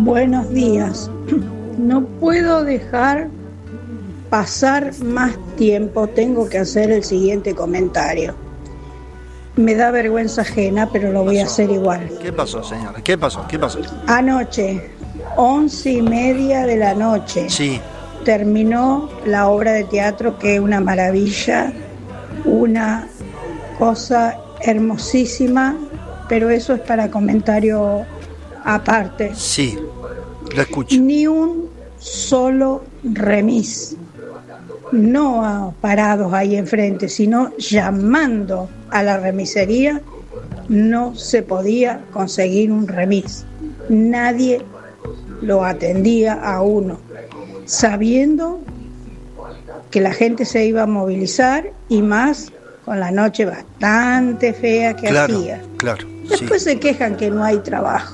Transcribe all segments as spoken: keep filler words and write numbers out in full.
Buenos días. No puedo dejar pasar más tiempo. Tengo que hacer el siguiente comentario. Me da vergüenza ajena, pero lo voy a hacer igual. ¿Qué pasó, señora? ¿Qué pasó? ¿Qué pasó? Anoche, once y media de la noche, sí. terminó la obra de teatro, que es una maravilla, una cosa hermosísima, pero eso es para comentario aparte. Sí, lo escucho. Ni un solo remis, no parados ahí enfrente, sino llamando a la remisería, no se podía conseguir un remis. Nadie lo atendía a uno, sabiendo que la gente se iba a movilizar, y más con la noche bastante fea que claro, hacía. Claro, Después sí. se quejan que no hay trabajo.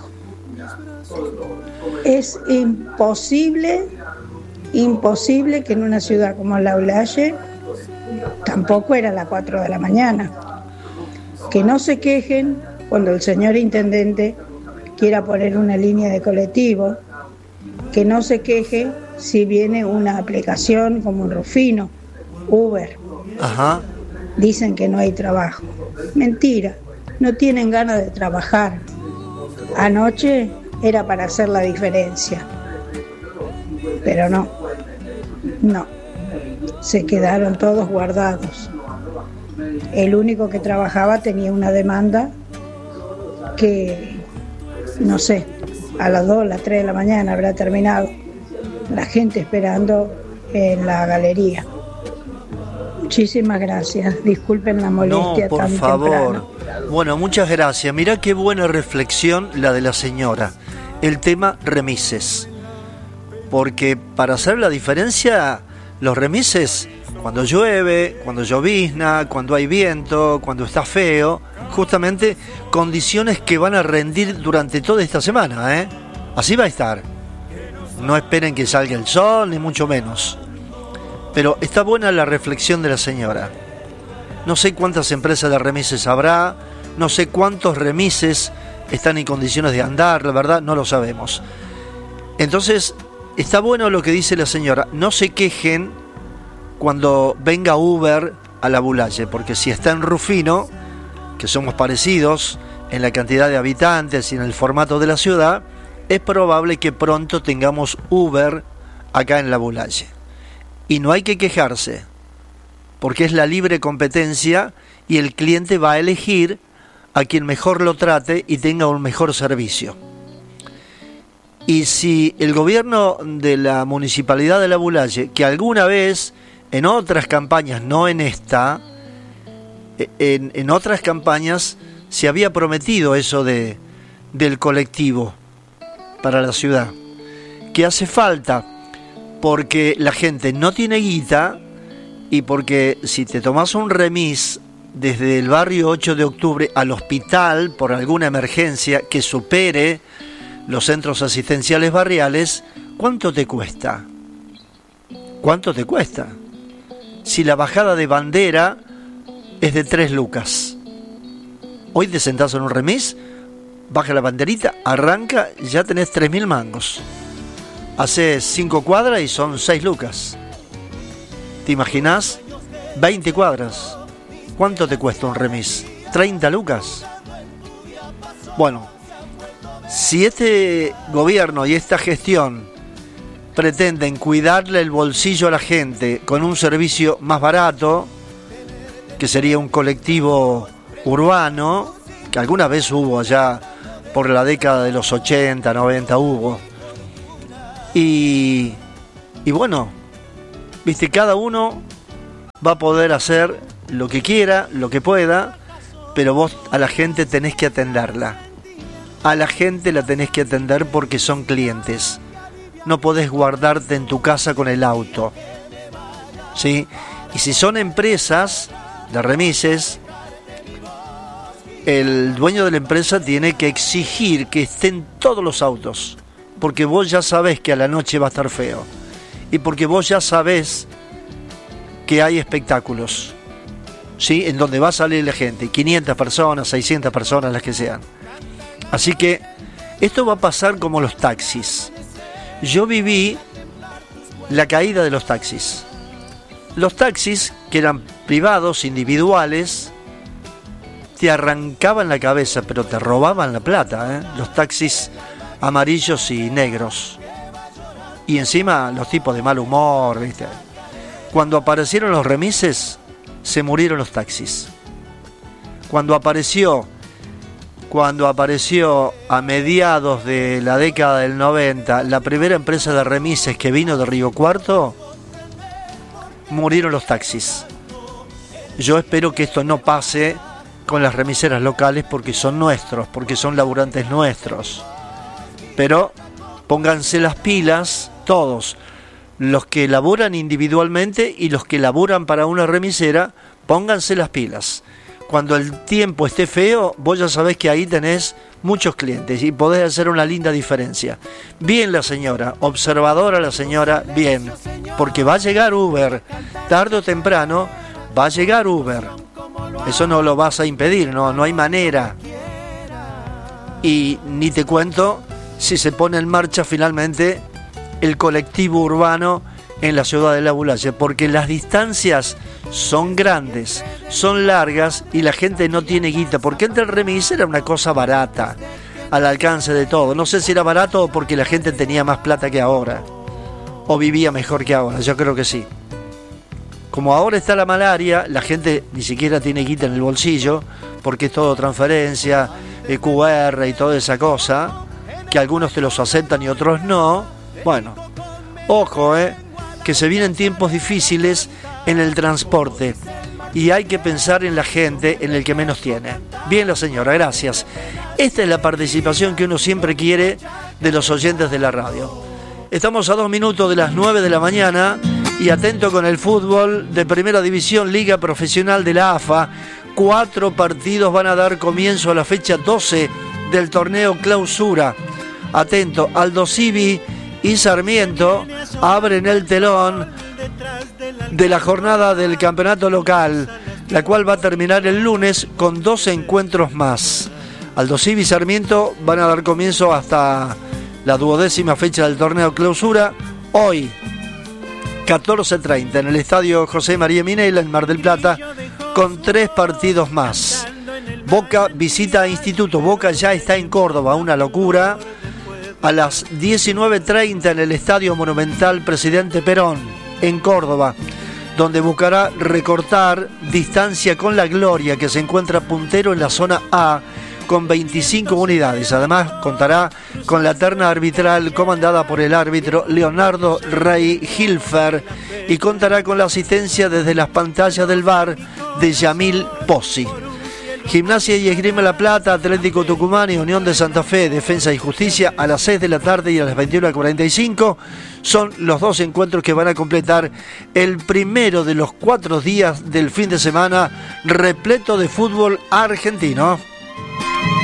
Es imposible, imposible que en una ciudad como Laulaye, tampoco era a las cuatro de la mañana, que no se quejen cuando el señor intendente quiera poner una línea de colectivo, que no se queje si viene una aplicación como un Rufino, Uber. Ajá. Dicen que no hay trabajo. Mentira, no tienen ganas de trabajar. Anoche era para hacer la diferencia, pero no, no, se quedaron todos guardados. El único que trabajaba tenía una demanda que, no sé, a las dos, a las tres de la mañana habrá terminado. La gente esperando en la galería. Muchísimas gracias, disculpen la molestia. No, por tan favor. temprano. Bueno, muchas gracias. Mirá qué buena reflexión la de la señora. El tema remises. Porque para hacer la diferencia, los remises, cuando llueve, cuando llovizna, cuando hay viento, cuando está feo, justamente condiciones que van a rendir durante toda esta semana, ¿eh? Así va a estar. No esperen que salga el sol, ni mucho menos. Pero está buena la reflexión de la señora. No sé cuántas empresas de remises habrá, no sé cuántos remises están en condiciones de andar, la verdad no lo sabemos. Entonces, está bueno lo que dice la señora. No se quejen cuando venga Uber a la Laulaye, porque si está en Rufino, que somos parecidos en la cantidad de habitantes y en el formato de la ciudad, es probable que pronto tengamos Uber acá en la Laulaye. Y no hay que quejarse, porque es la libre competencia y el cliente va a elegir a quien mejor lo trate y tenga un mejor servicio. Y si el gobierno de la municipalidad de la Laulaye, que alguna vez en otras campañas, no en esta, en, en otras campañas se había prometido eso de, del colectivo para la ciudad, que hace falta porque la gente no tiene guita, y porque si te tomas un remis desde el barrio ocho de octubre al hospital por alguna emergencia que supere los centros asistenciales barriales, ¿cuánto te cuesta? ¿Cuánto te cuesta? Si la bajada de Bandera es de tres lucas, hoy te sentás en un remis, baja la banderita, arranca, ya tenés tres mil mangos. Haces cinco cuadras y son seis lucas. ¿Te imaginás? veinte cuadras. ¿Cuánto te cuesta un remis? ¿treinta lucas? Bueno, si este gobierno y esta gestión pretenden cuidarle el bolsillo a la gente con un servicio más barato, que sería un colectivo urbano, que alguna vez hubo allá por la década de los ochenta, noventa hubo, y, y bueno, viste, cada uno va a poder hacer lo que quiera, lo que pueda, pero vos a la gente tenés que atenderla. A la gente la tenés que atender porque son clientes. No podés guardarte en tu casa con el auto, ¿sí? Y si son empresas de remises, el dueño de la empresa tiene que exigir que estén todos los autos, porque vos ya sabés que a la noche va a estar feo, y porque vos ya sabés que hay espectáculos, ¿sí? En donde va a salir la gente, quinientas personas, seiscientas personas, las que sean. Así que Esto va a pasar como los taxis. Yo viví la caída de los taxis. Los taxis, que eran privados, individuales, te arrancaban la cabeza, pero te robaban la plata, ¿eh? Los taxis amarillos y negros. Y encima los tipos de mal humor, ¿viste? Cuando aparecieron los remises, se murieron los taxis. Cuando apareció, cuando apareció a mediados de la década del noventa, la primera empresa de remises que vino de Río Cuarto, murieron los taxis. Yo espero que esto no pase con las remiseras locales porque son nuestros, porque son laburantes nuestros. Pero pónganse las pilas todos, los que laburan individualmente y los que laburan para una remisera, pónganse las pilas. Cuando el tiempo esté feo, vos ya sabés que ahí tenés muchos clientes y podés hacer una linda diferencia. Bien la señora, observadora la señora, bien, porque va a llegar Uber, tarde o temprano va a llegar Uber. Eso no lo vas a impedir, no, no hay manera. Y ni te cuento si se pone en marcha finalmente el colectivo urbano en la ciudad de La Bulaye, porque las distancias son grandes, son largas y la gente no tiene guita, porque antes el remis era una cosa barata, al alcance de todo. No sé si era barato o porque la gente tenía más plata que ahora, o vivía mejor que ahora, yo creo que sí. Como ahora está la malaria, la gente ni siquiera tiene guita en el bolsillo, porque es todo transferencia, Q R y toda esa cosa, que algunos te los aceptan y otros no. Bueno, ojo, eh, que se vienen tiempos difíciles en el transporte y hay que pensar en la gente, en el que menos tiene. Bien la señora, gracias. Esta es la participación que uno siempre quiere de los oyentes de la radio. Estamos a dos minutos de las nueve de la mañana y atento con el fútbol de Primera División, Liga Profesional de la A F A. Cuatro partidos van a dar comienzo a la fecha doce del torneo Clausura. Atento, Aldosivi y Sarmiento abren el telón de la jornada del campeonato local, la cual va a terminar el lunes con dos encuentros más. Aldosivi y Sarmiento van a dar comienzo hasta la duodécima fecha del torneo Clausura, hoy, catorce treinta, en el estadio José María Minella, en Mar del Plata, con tres partidos más. Boca visita a Instituto. Boca ya está en Córdoba, una locura. A las diecinueve treinta en el Estadio Monumental Presidente Perón, en Córdoba, donde buscará recortar distancia con la Gloria, que se encuentra puntero en la zona A, con veinticinco unidades. Además, contará con la terna arbitral comandada por el árbitro Leonardo Rey Hilfer y contará con la asistencia desde las pantallas del V A R de Yamil Pozzi. Gimnasia y Esgrima La Plata, Atlético Tucumán y Unión de Santa Fe, Defensa y Justicia a las seis de la tarde y a las veintiuna cuarenta y cinco son los dos encuentros que van a completar el primero de los cuatro días del fin de semana repleto de fútbol argentino.